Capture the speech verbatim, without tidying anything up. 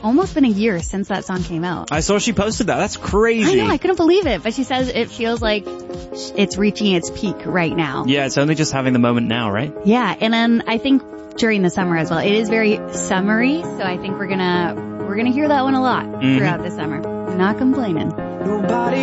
almost been a year since that song came out. I saw she posted that. That's crazy. I know, I couldn't believe it. But she says it feels like it's reaching its peak right now. Yeah, it's only just having the moment now, right? Yeah, and then I think during the summer as well. It is very summery, so I think we're gonna we're gonna hear that one a lot mm-hmm. throughout the summer. I'm not complaining. Nobody